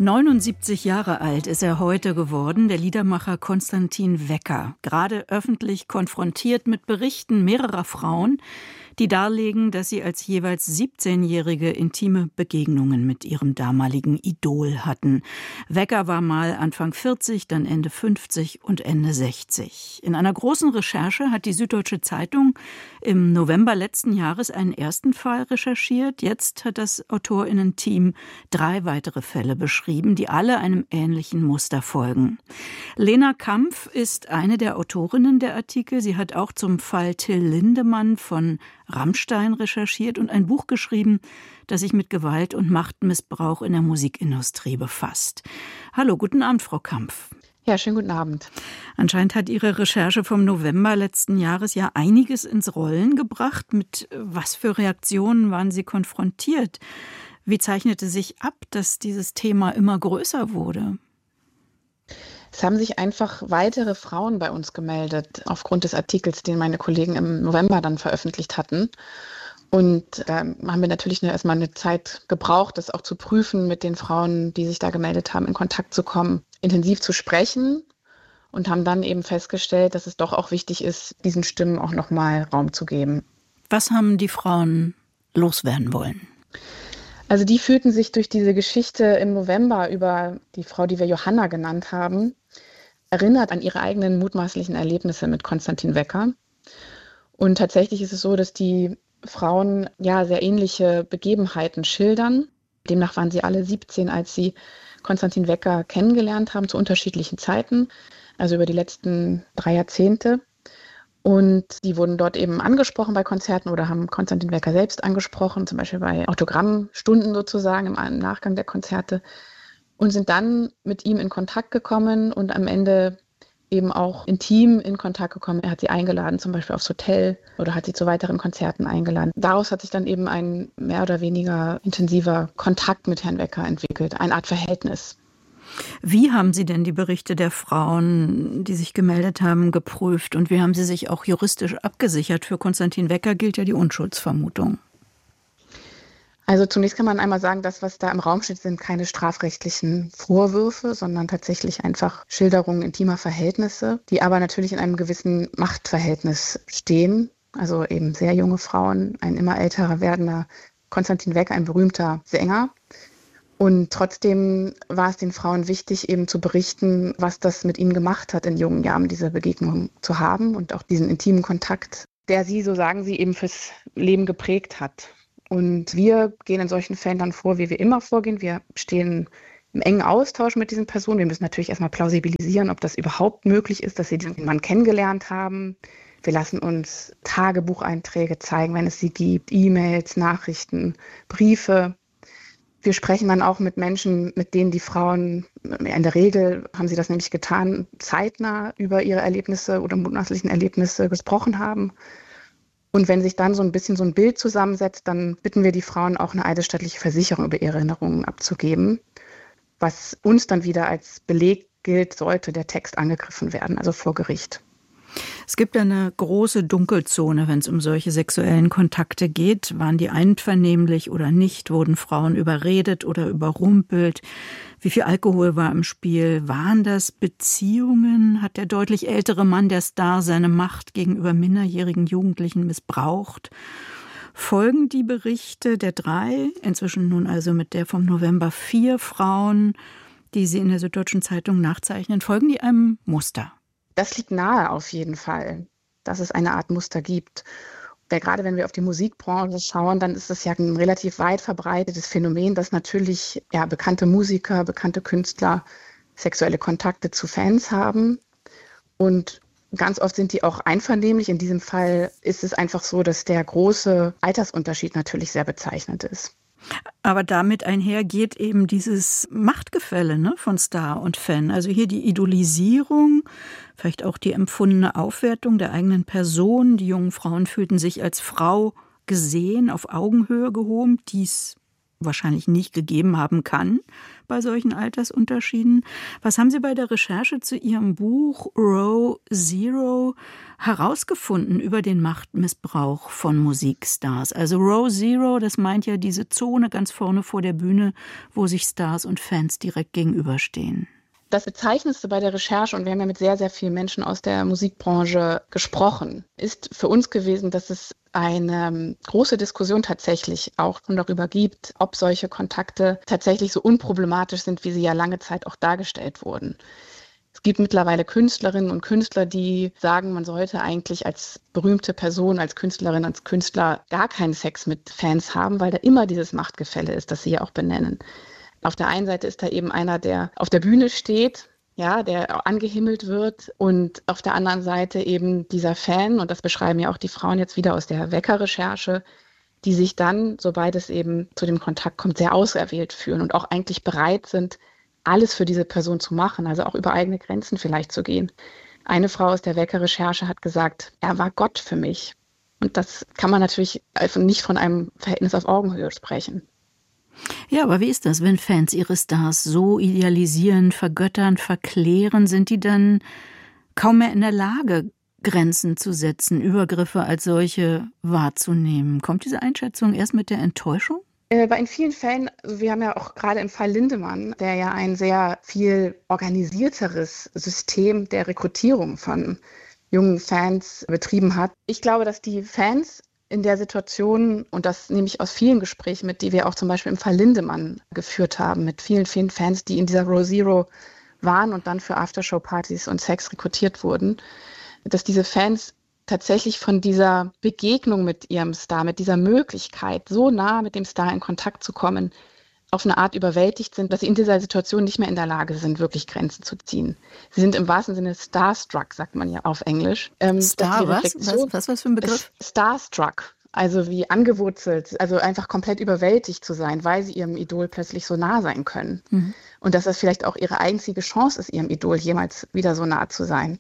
79 Jahre alt ist er heute geworden, der Liedermacher Konstantin Wecker. Gerade öffentlich konfrontiert mit Berichten mehrerer Frauen, die darlegen, dass sie als jeweils 17-Jährige intime Begegnungen mit ihrem damaligen Idol hatten. Wecker war mal Anfang 40, dann Ende 50 und Ende 60. In einer großen Recherche hat die Süddeutsche Zeitung im November letzten Jahres einen ersten Fall recherchiert. Jetzt hat das AutorInnen-Team 3 weitere Fälle beschrieben, die alle einem ähnlichen Muster folgen. Lena Kampf ist eine der Autorinnen der Artikel. Sie hat auch zum Fall Till Lindemann von Rammstein recherchiert und ein Buch geschrieben, das sich mit Gewalt und Machtmissbrauch in der Musikindustrie befasst. Hallo, guten Abend, Frau Kampf. Ja, schönen guten Abend. Anscheinend hat Ihre Recherche vom November letzten Jahres ja einiges ins Rollen gebracht. Mit was für Reaktionen waren Sie konfrontiert? Wie zeichnete sich ab, dass dieses Thema immer größer wurde? Es haben sich einfach weitere Frauen bei uns gemeldet, aufgrund des Artikels, den meine Kollegen im November dann veröffentlicht hatten. Und da haben wir natürlich erstmal eine Zeit gebraucht, das auch zu prüfen, mit den Frauen, die sich da gemeldet haben, in Kontakt zu kommen, intensiv zu sprechen und haben dann eben festgestellt, dass es doch auch wichtig ist, diesen Stimmen auch nochmal Raum zu geben. Was haben die Frauen loswerden wollen? Also die fühlten sich durch diese Geschichte im November über die Frau, die wir Johanna genannt haben, erinnert an ihre eigenen mutmaßlichen Erlebnisse mit Konstantin Wecker. Und tatsächlich ist es so, dass die Frauen ja sehr ähnliche Begebenheiten schildern. Demnach waren sie alle 17, als sie Konstantin Wecker kennengelernt haben, zu unterschiedlichen Zeiten, also über die letzten 3 Jahrzehnte. Und die wurden dort eben angesprochen bei Konzerten oder haben Konstantin Wecker selbst angesprochen, zum Beispiel bei Autogrammstunden sozusagen im Nachgang der Konzerte. Und sind dann mit ihm in Kontakt gekommen und am Ende eben auch intim in Kontakt gekommen. Er hat sie eingeladen, zum Beispiel aufs Hotel oder hat sie zu weiteren Konzerten eingeladen. Daraus hat sich dann eben ein mehr oder weniger intensiver Kontakt mit Herrn Wecker entwickelt, eine Art Verhältnis. Wie haben Sie denn die Berichte der Frauen, die sich gemeldet haben, geprüft? Und wie haben Sie sich auch juristisch abgesichert? Für Konstantin Wecker gilt ja die Unschuldsvermutung. Also zunächst kann man einmal sagen, das, was da im Raum steht, sind keine strafrechtlichen Vorwürfe, sondern tatsächlich einfach Schilderungen intimer Verhältnisse, die aber natürlich in einem gewissen Machtverhältnis stehen. Also eben sehr junge Frauen, ein immer älterer werdender Konstantin Wecker, ein berühmter Sänger. Und trotzdem war es den Frauen wichtig, eben zu berichten, was das mit ihnen gemacht hat, in jungen Jahren diese Begegnung zu haben und auch diesen intimen Kontakt, der sie, so sagen sie, eben fürs Leben geprägt hat. Und wir gehen in solchen Fällen dann vor, wie wir immer vorgehen. Wir stehen im engen Austausch mit diesen Personen. Wir müssen natürlich erstmal plausibilisieren, ob das überhaupt möglich ist, dass sie den Mann kennengelernt haben. Wir lassen uns Tagebucheinträge zeigen, wenn es sie gibt, E-Mails, Nachrichten, Briefe. Wir sprechen dann auch mit Menschen, mit denen die Frauen, in der Regel haben sie das nämlich getan, zeitnah über ihre Erlebnisse oder mutmaßlichen Erlebnisse gesprochen haben. Und wenn sich dann so ein bisschen so ein Bild zusammensetzt, dann bitten wir die Frauen auch eine eidesstattliche Versicherung über ihre Erinnerungen abzugeben, was uns dann wieder als Beleg gilt, sollte der Text angegriffen werden, also vor Gericht. Es gibt eine große Dunkelzone, wenn es um solche sexuellen Kontakte geht. Waren die einvernehmlich oder nicht? Wurden Frauen überredet oder überrumpelt? Wie viel Alkohol war im Spiel? Waren das Beziehungen? Hat der deutlich ältere Mann, der Star, seine Macht gegenüber minderjährigen Jugendlichen missbraucht? Folgen die Berichte der 3, inzwischen nun also mit der vom November 4 Frauen, die Sie in der Süddeutschen Zeitung nachzeichnen, folgen die einem Muster? Das liegt nahe auf jeden Fall, dass es eine Art Muster gibt. Gerade wenn wir auf die Musikbranche schauen, dann ist es ja ein relativ weit verbreitetes Phänomen, dass natürlich bekannte Musiker, bekannte Künstler sexuelle Kontakte zu Fans haben. Und ganz oft sind die auch einvernehmlich. In diesem Fall ist es einfach so, dass der große Altersunterschied natürlich sehr bezeichnend ist. Aber damit einher geht eben dieses Machtgefälle, ne, von Star und Fan. Also hier die Idolisierung, vielleicht auch die empfundene Aufwertung der eigenen Person. Die jungen Frauen fühlten sich als Frau gesehen, auf Augenhöhe gehoben. Dies wahrscheinlich nicht gegeben haben kann bei solchen Altersunterschieden. Was haben Sie bei der Recherche zu Ihrem Buch Row Zero herausgefunden über den Machtmissbrauch von Musikstars? Also Row Zero, das meint ja diese Zone ganz vorne vor der Bühne, wo sich Stars und Fans direkt gegenüberstehen. Das Bezeichnendste bei der Recherche, und wir haben ja mit sehr, sehr vielen Menschen aus der Musikbranche gesprochen, ist für uns gewesen, dass es eine große Diskussion tatsächlich auch schon darüber gibt, ob solche Kontakte tatsächlich so unproblematisch sind, wie sie ja lange Zeit auch dargestellt wurden. Es gibt mittlerweile Künstlerinnen und Künstler, die sagen, man sollte eigentlich als berühmte Person, als Künstlerin, als Künstler gar keinen Sex mit Fans haben, weil da immer dieses Machtgefälle ist, das Sie ja auch benennen. Auf der einen Seite ist da eben einer, der auf der Bühne steht, ja, der angehimmelt wird, und auf der anderen Seite eben dieser Fan, und das beschreiben ja auch die Frauen jetzt wieder aus der Wecker-Recherche, die sich dann, sobald es eben zu dem Kontakt kommt, sehr auserwählt fühlen und auch eigentlich bereit sind, alles für diese Person zu machen, also auch über eigene Grenzen vielleicht zu gehen. Eine Frau aus der Wecker-Recherche hat gesagt, er war Gott für mich. Und das kann man natürlich nicht von einem Verhältnis auf Augenhöhe sprechen. Ja, aber wie ist das, wenn Fans ihre Stars so idealisieren, vergöttern, verklären? Sind die dann kaum mehr in der Lage, Grenzen zu setzen, Übergriffe als solche wahrzunehmen? Kommt diese Einschätzung erst mit der Enttäuschung? In vielen Fällen, also wir haben ja auch gerade im Fall Lindemann, der ja ein sehr viel organisierteres System der Rekrutierung von jungen Fans betrieben hat. Ich glaube, dass die Fans in der Situation, und das nehme ich aus vielen Gesprächen mit, die wir auch zum Beispiel im Fall Lindemann geführt haben, mit vielen, vielen Fans, die in dieser Row Zero waren und dann für Aftershow-Partys und Sex rekrutiert wurden, dass diese Fans tatsächlich von dieser Begegnung mit ihrem Star, mit dieser Möglichkeit, so nah mit dem Star in Kontakt zu kommen, auf eine Art überwältigt sind, dass sie in dieser Situation nicht mehr in der Lage sind, wirklich Grenzen zu ziehen. Sie sind im wahrsten Sinne starstruck, sagt man ja auf Englisch. Star, was für ein Begriff? Starstruck, also wie angewurzelt, also einfach komplett überwältigt zu sein, weil sie ihrem Idol plötzlich so nah sein können. Mhm. Und dass das vielleicht auch ihre einzige Chance ist, ihrem Idol jemals wieder so nah zu sein.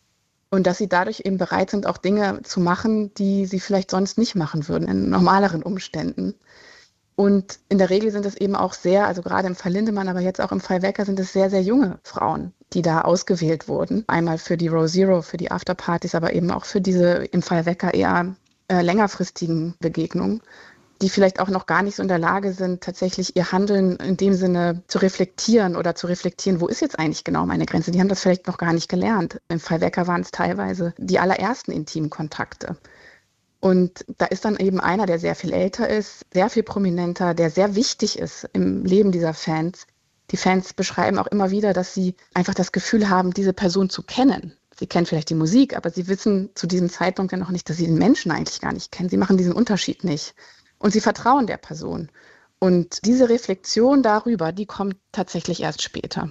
Und dass sie dadurch eben bereit sind, auch Dinge zu machen, die sie vielleicht sonst nicht machen würden, in normaleren Umständen. Und in der Regel sind es eben auch sehr, also gerade im Fall Lindemann, aber jetzt auch im Fall Wecker, sind es sehr, sehr junge Frauen, die da ausgewählt wurden. Einmal für die Row Zero, für die Afterpartys, aber eben auch für diese im Fall Wecker eher längerfristigen Begegnungen, die vielleicht auch noch gar nicht so in der Lage sind, tatsächlich ihr Handeln in dem Sinne zu reflektieren, wo ist jetzt eigentlich genau meine Grenze? Die haben das vielleicht noch gar nicht gelernt. Im Fall Wecker waren es teilweise die allerersten intimen Kontakte. Und da ist dann eben einer, der sehr viel älter ist, sehr viel prominenter, der sehr wichtig ist im Leben dieser Fans. Die Fans beschreiben auch immer wieder, dass sie einfach das Gefühl haben, diese Person zu kennen. Sie kennen vielleicht die Musik, aber sie wissen zu diesem Zeitpunkt ja noch nicht, dass sie den Menschen eigentlich gar nicht kennen. Sie machen diesen Unterschied nicht. Und sie vertrauen der Person. Und diese Reflexion darüber, die kommt tatsächlich erst später.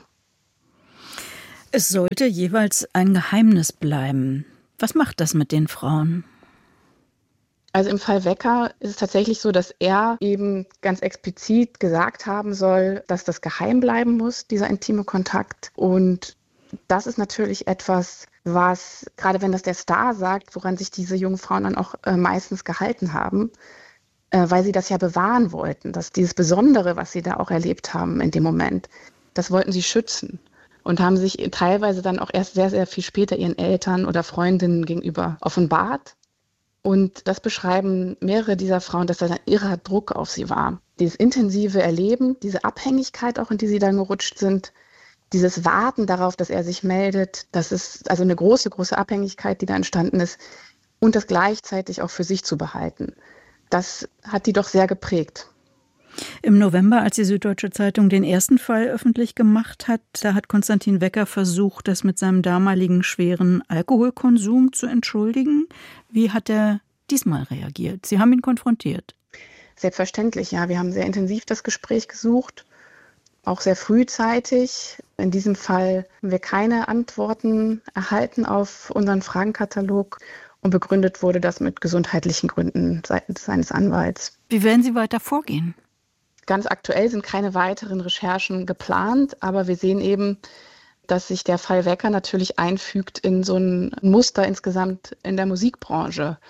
Es sollte jeweils ein Geheimnis bleiben. Was macht das mit den Frauen? Also im Fall Wecker ist es tatsächlich so, dass er eben ganz explizit gesagt haben soll, dass das geheim bleiben muss, dieser intime Kontakt. Und das ist natürlich etwas, was, gerade wenn das der Star sagt, woran sich diese jungen Frauen dann auch meistens gehalten haben, weil sie das ja bewahren wollten, dass dieses Besondere, was sie da auch erlebt haben in dem Moment, das wollten sie schützen und haben sich teilweise dann auch erst sehr, sehr viel später ihren Eltern oder Freundinnen gegenüber offenbart. Und das beschreiben mehrere dieser Frauen, dass da ein irrer Druck auf sie war. Dieses intensive Erleben, diese Abhängigkeit auch, in die sie dann gerutscht sind, dieses Warten darauf, dass er sich meldet, das ist also eine große, große Abhängigkeit, die da entstanden ist, und das gleichzeitig auch für sich zu behalten. Das hat die doch sehr geprägt. Im November, als die Süddeutsche Zeitung den ersten Fall öffentlich gemacht hat, da hat Konstantin Wecker versucht, das mit seinem damaligen schweren Alkoholkonsum zu entschuldigen. Wie hat er diesmal reagiert? Sie haben ihn konfrontiert. Selbstverständlich, ja. Wir haben sehr intensiv das Gespräch gesucht, auch sehr frühzeitig. In diesem Fall haben wir keine Antworten erhalten auf unseren Fragenkatalog. Und begründet wurde das mit gesundheitlichen Gründen seitens seines Anwalts. Wie werden Sie weiter vorgehen? Ganz aktuell sind keine weiteren Recherchen geplant, aber wir sehen eben, dass sich der Fall Wecker natürlich einfügt in so ein Muster insgesamt in der Musikbranche.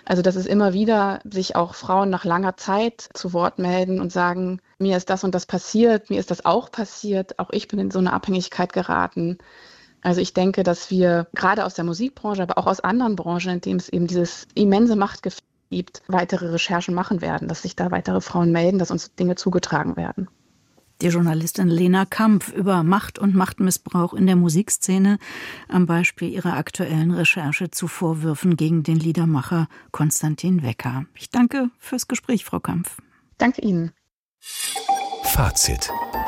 Also dass es immer wieder sich auch Frauen nach langer Zeit zu Wort melden und sagen, mir ist das und das passiert, mir ist das auch passiert, auch ich bin in so eine Abhängigkeit geraten. Also ich denke, dass wir gerade aus der Musikbranche, aber auch aus anderen Branchen, in denen es eben dieses immense Machtgefühl gibt, weitere Recherchen machen werden, dass sich da weitere Frauen melden, dass uns Dinge zugetragen werden. Die Journalistin Lena Kampf über Macht und Machtmissbrauch in der Musikszene am Beispiel ihrer aktuellen Recherche zu Vorwürfen gegen den Liedermacher Konstantin Wecker. Ich danke fürs Gespräch, Frau Kampf. Danke Ihnen. Fazit.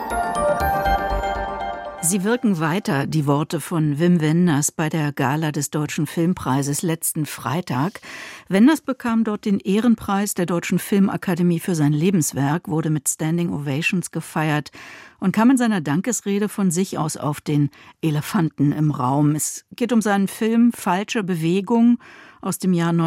Sie wirken weiter, die Worte von Wim Wenders bei der Gala des Deutschen Filmpreises letzten Freitag. Wenders bekam dort den Ehrenpreis der Deutschen Filmakademie für sein Lebenswerk, wurde mit Standing Ovations gefeiert und kam in seiner Dankesrede von sich aus auf den Elefanten im Raum. Es geht um seinen Film Falsche Bewegung aus dem Jahr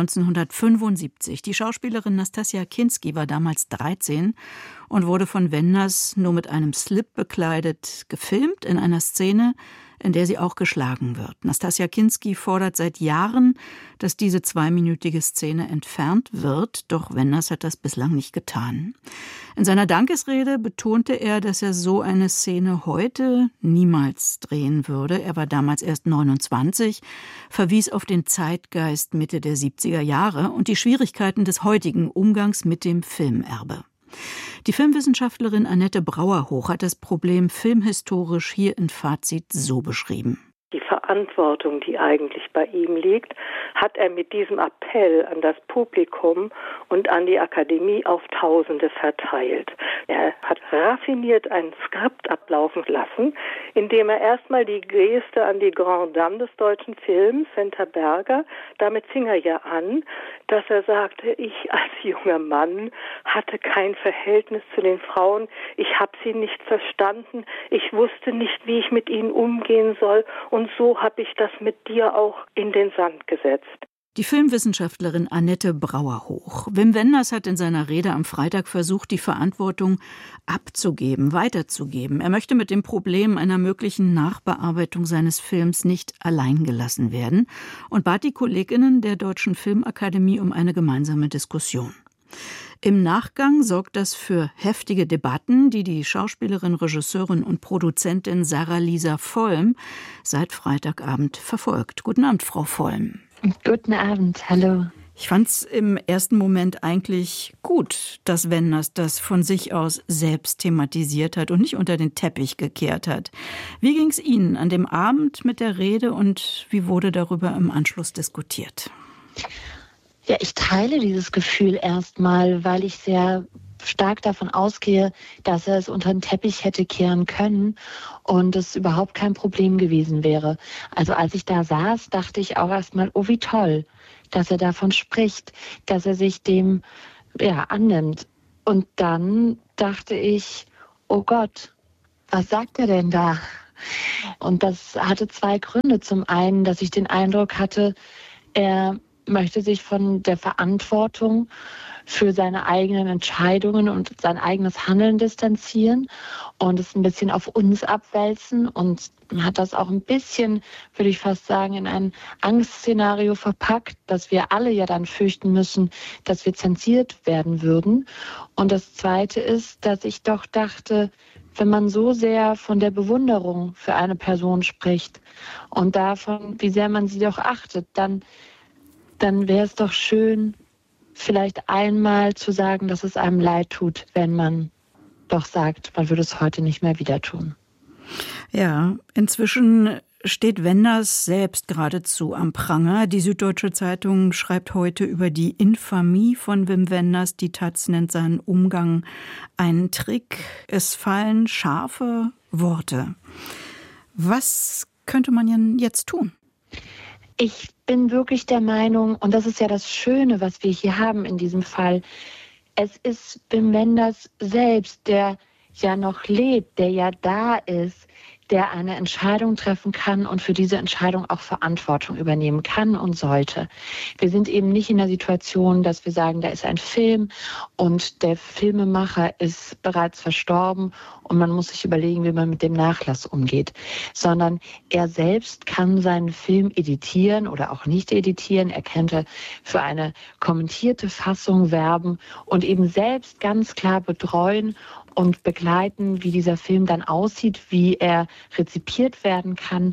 1975. Die Schauspielerin Nastassja Kinski war damals 13 und wurde von Wenders nur mit einem Slip bekleidet gefilmt in einer Szene, in der sie auch geschlagen wird. Nastassja Kinski fordert seit Jahren, dass diese 2-minütige Szene entfernt wird, doch Wenders hat das bislang nicht getan. In seiner Dankesrede betonte er, dass er so eine Szene heute niemals drehen würde. Er war damals erst 29, verwies auf den Zeitgeist Mitte der 70er Jahre und die Schwierigkeiten des heutigen Umgangs mit dem Filmerbe. Die Filmwissenschaftlerin Annette Brauerhoch hat das Problem filmhistorisch hier in Fazit so beschrieben. Die Verantwortung, die eigentlich bei ihm liegt, hat er mit diesem Appell an das Publikum und an die Akademie auf Tausende verteilt. Er hat raffiniert ein Skript ablaufen lassen, in dem er erstmal die Geste an die Grande Dame des deutschen Films, Senta Berger, damit fing er ja an, dass er sagte, ich als junger Mann hatte kein Verhältnis zu den Frauen, ich habe sie nicht verstanden, ich wusste nicht, wie ich mit ihnen umgehen soll und so habe ich das mit dir auch in den Sand gesetzt. Die Filmwissenschaftlerin Annette Brauerhoch. Wim Wenders hat in seiner Rede am Freitag versucht, die Verantwortung abzugeben, weiterzugeben. Er möchte mit dem Problem einer möglichen Nachbearbeitung seines Films nicht allein gelassen werden und bat die KollegInnen der Deutschen Filmakademie um eine gemeinsame Diskussion. Im Nachgang sorgt das für heftige Debatten, die die Schauspielerin, Regisseurin und Produzentin Sarah-Lisa Vollm seit Freitagabend verfolgt. Guten Abend, Frau Vollm. Guten Abend, hallo. Ich fand es im ersten Moment eigentlich gut, dass Wenders das von sich aus selbst thematisiert hat und nicht unter den Teppich gekehrt hat. Wie ging es Ihnen an dem Abend mit der Rede und wie wurde darüber im Anschluss diskutiert? Ja, ich teile dieses Gefühl erstmal, weil ich sehr stark davon ausgehe, dass er es unter den Teppich hätte kehren können und es überhaupt kein Problem gewesen wäre. Also als ich da saß, dachte ich auch erstmal, oh wie toll, dass er davon spricht, dass er sich dem annimmt. Und dann dachte ich, oh Gott, was sagt er denn da? Und das hatte 2 Gründe. Zum einen, dass ich den Eindruck hatte, er möchte sich von der Verantwortung für seine eigenen Entscheidungen und sein eigenes Handeln distanzieren und es ein bisschen auf uns abwälzen und hat das auch ein bisschen, würde ich fast sagen, in ein Angstszenario verpackt, dass wir alle ja dann fürchten müssen, dass wir zensiert werden würden. Und das Zweite ist, dass ich doch dachte, wenn man so sehr von der Bewunderung für eine Person spricht und davon, wie sehr man sie doch achtet, dann wäre es doch schön, vielleicht einmal zu sagen, dass es einem leid tut, wenn man doch sagt, man würde es heute nicht mehr wieder tun. Ja, inzwischen steht Wenders selbst geradezu am Pranger. Die Süddeutsche Zeitung schreibt heute über die Infamie von Wim Wenders. Die Taz nennt seinen Umgang einen Trick. Es fallen scharfe Worte. Was könnte man denn jetzt tun? Ich bin wirklich der Meinung, und das ist ja das Schöne, was wir hier haben in diesem Fall, es ist Wim Wenders selbst, der ja noch lebt, der ja da ist, der eine Entscheidung treffen kann und für diese Entscheidung auch Verantwortung übernehmen kann und sollte. Wir sind eben nicht in der Situation, dass wir sagen, da ist ein Film und der Filmemacher ist bereits verstorben und man muss sich überlegen, wie man mit dem Nachlass umgeht, sondern er selbst kann seinen Film editieren oder auch nicht editieren. Er könnte für eine kommentierte Fassung werben und eben selbst ganz klar betreuen und begleiten, wie dieser Film dann aussieht, wie er rezipiert werden kann.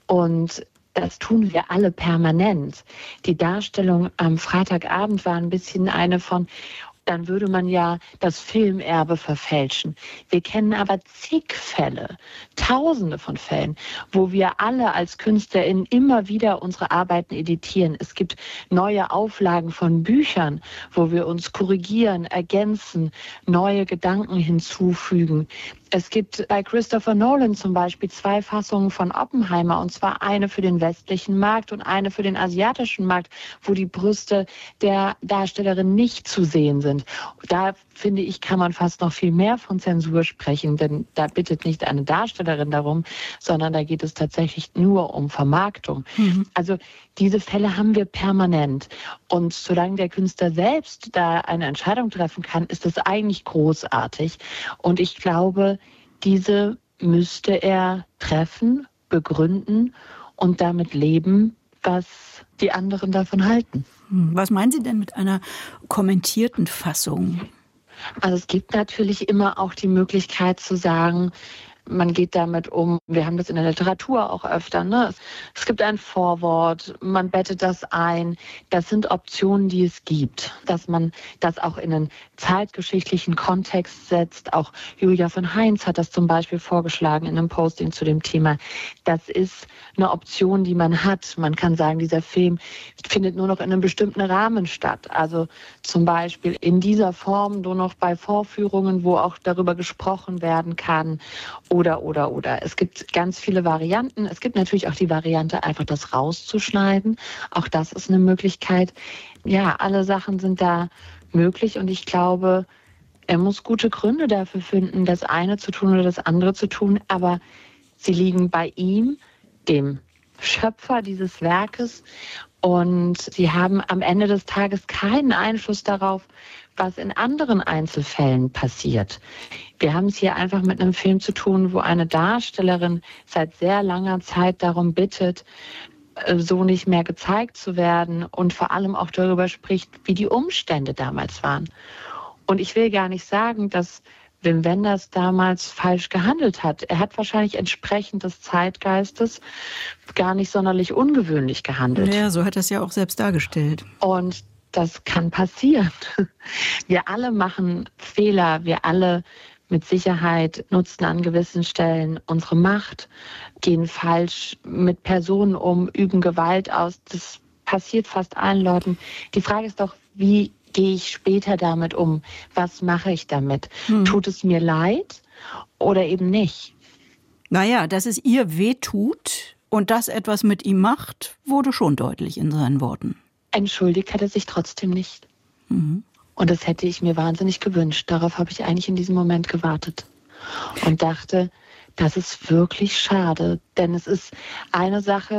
Und das tun wir alle permanent. Die Darstellung am Freitagabend war ein bisschen eine von, dann würde man ja das Filmerbe verfälschen. Wir kennen aber zig Fälle, Tausende von Fällen, wo wir alle als KünstlerInnen immer wieder unsere Arbeiten editieren. Es gibt neue Auflagen von Büchern, wo wir uns korrigieren, ergänzen, neue Gedanken hinzufügen. Es gibt bei Christopher Nolan zum Beispiel 2 Fassungen von Oppenheimer, und zwar eine für den westlichen Markt und eine für den asiatischen Markt, wo die Brüste der Darstellerin nicht zu sehen sind. Da, finde ich, kann man fast noch viel mehr von Zensur sprechen, denn da bittet nicht eine Darstellerin darum, sondern da geht es tatsächlich nur um Vermarktung. Also diese Fälle haben wir permanent. Und solange der Künstler selbst da eine Entscheidung treffen kann, ist das eigentlich großartig. Und ich glaube, diese müsste er treffen, begründen und damit leben, was die anderen davon halten. Was meinen Sie denn mit einer kommentierten Fassung? Also es gibt natürlich immer auch die Möglichkeit zu sagen, man geht damit um, wir haben das in der Literatur auch öfter, ne? Es gibt ein Vorwort, man bettet das ein. Das sind Optionen, die es gibt, dass man das auch in einen zeitgeschichtlichen Kontext setzt. Auch Julia von Heinz hat das zum Beispiel vorgeschlagen in einem Posting zu dem Thema. Das ist eine Option, die man hat. Man kann sagen, dieser Film findet nur noch in einem bestimmten Rahmen statt. Also zum Beispiel in dieser Form nur noch bei Vorführungen, wo auch darüber gesprochen werden kann. Oder. Es gibt ganz viele Varianten. Es gibt natürlich auch die Variante, einfach das rauszuschneiden. Auch das ist eine Möglichkeit. Ja, alle Sachen sind da möglich und ich glaube, er muss gute Gründe dafür finden, das eine zu tun oder das andere zu tun. Aber sie liegen bei ihm, dem Schöpfer dieses Werkes. Und sie haben am Ende des Tages keinen Einfluss darauf, was in anderen Einzelfällen passiert. Wir haben es hier einfach mit einem Film zu tun, wo eine Darstellerin seit sehr langer Zeit darum bittet, so nicht mehr gezeigt zu werden und vor allem auch darüber spricht, wie die Umstände damals waren. Und ich will gar nicht sagen, dass Wim Wenders damals falsch gehandelt hat. Er hat wahrscheinlich entsprechend des Zeitgeistes gar nicht sonderlich ungewöhnlich gehandelt. Ja, so hat er es ja auch selbst dargestellt. Und das kann passieren. Wir alle machen Fehler, wir alle mit Sicherheit nutzen an gewissen Stellen unsere Macht, gehen falsch mit Personen um, üben Gewalt aus. Das passiert fast allen Leuten. Die Frage ist doch, wie gehe ich später damit um? Was mache ich damit? Tut es mir leid oder eben nicht? Naja, dass es ihr wehtut und das etwas mit ihm macht, wurde schon deutlich in seinen Worten. Entschuldigt hat er sich trotzdem nicht. Und das hätte ich mir wahnsinnig gewünscht. Darauf habe ich eigentlich in diesem Moment gewartet und dachte, das ist wirklich schade, denn es ist eine Sache,